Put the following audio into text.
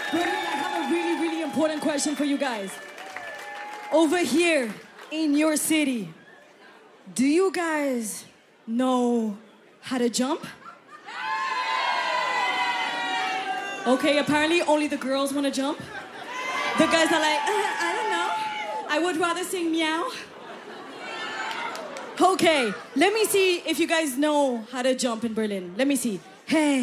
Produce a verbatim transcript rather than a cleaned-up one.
Berlin, I have a really, really important question for you guys. Over here in your city, do you guys know how to jump? Okay, apparently only the girls want to jump. The guys are like, uh, I don't know. I would rather sing meow. Okay, let me see if you guys know how to jump in Berlin. Let me see. Hey.